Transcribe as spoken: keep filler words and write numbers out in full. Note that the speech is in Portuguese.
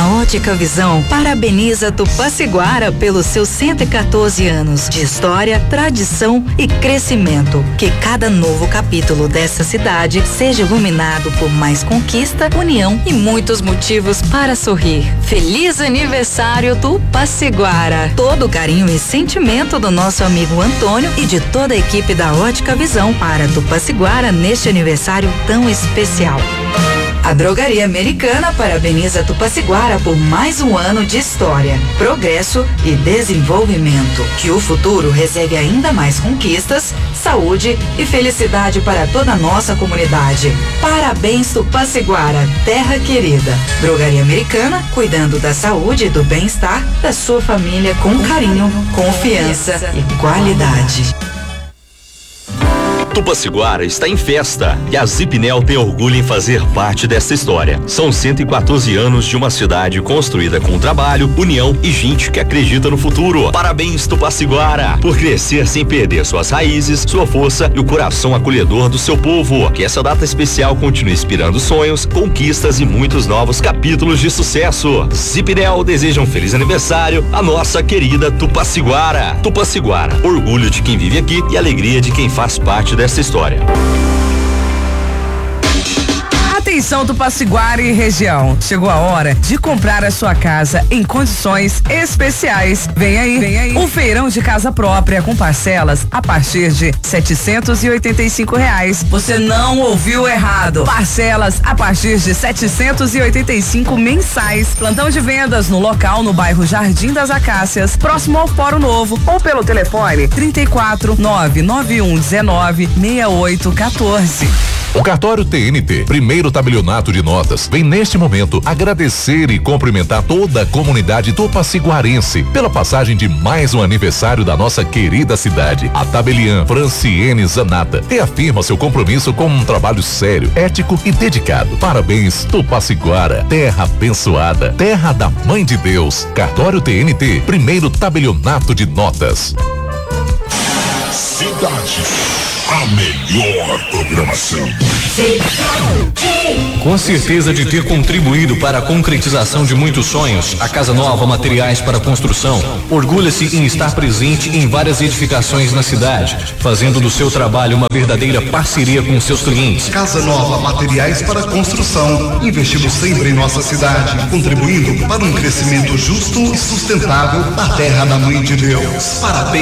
Ótica Visão parabeniza Tupaciguara pelos seus cento e quatorze anos de história, tradição e crescimento. Que cada novo capítulo dessa cidade seja iluminado por mais conquista, união e muitos motivos para sorrir. Feliz aniversário, Tupaciguara! Todo o carinho e sentimento do nosso amigo Antônio e de toda a equipe da Ótica Visão para Tupaciguara neste aniversário tão especial. A Drogaria Americana parabeniza Tupaciguara por mais um ano de história, progresso e desenvolvimento. Que o futuro reserve ainda mais conquistas, saúde e felicidade para toda a nossa comunidade. Parabéns, Tupaciguara, terra querida. Drogaria Americana, cuidando da saúde e do bem-estar da sua família com carinho, confiança e qualidade. Tupaciguara está em festa e a Zipnel tem orgulho em fazer parte dessa história. São cento e quatorze anos de uma cidade construída com trabalho, união e gente que acredita no futuro. Parabéns, Tupaciguara, por crescer sem perder suas raízes, sua força e o coração acolhedor do seu povo. Que essa data especial continue inspirando sonhos, conquistas e muitos novos capítulos de sucesso. Zipnel deseja um feliz aniversário à nossa querida Tupaciguara. Tupaciguara, orgulho de quem vive aqui e alegria de quem faz parte dessa história. Atenção, Tupaciguara e região. Chegou a hora de comprar a sua casa em condições especiais. Vem aí, vem aí. Um feirão de casa própria com parcelas a partir de setecentos e oitenta e cinco reais. Você não ouviu errado. Parcelas a partir de setecentos e oitenta e cinco mensais. Plantão de vendas no local no bairro Jardim das Acácias, próximo ao Fórum Novo, ou pelo telefone trinta e quatro, nove nove um dezenove, sessenta e oito quatorze. O cartório T N T, primeiro tabelionato de notas, vem neste momento agradecer e cumprimentar toda a comunidade tupaciguarense pela passagem de mais um aniversário da nossa querida cidade. A tabeliã Franciene Zanata reafirma seu compromisso com um trabalho sério, ético e dedicado. Parabéns, Tupaciguara, terra abençoada, terra da Mãe de Deus. Cartório T N T, primeiro tabelionato de notas. Cidade. A melhor programação. Com certeza de ter contribuído para a concretização de muitos sonhos, a Casa Nova Materiais para Construção orgulha-se em estar presente em várias edificações na cidade, fazendo do seu trabalho uma verdadeira parceria com seus clientes. Casa Nova Materiais para Construção, investindo sempre em nossa cidade, contribuindo para um crescimento justo e sustentável da terra da Mãe de Deus. Parabéns.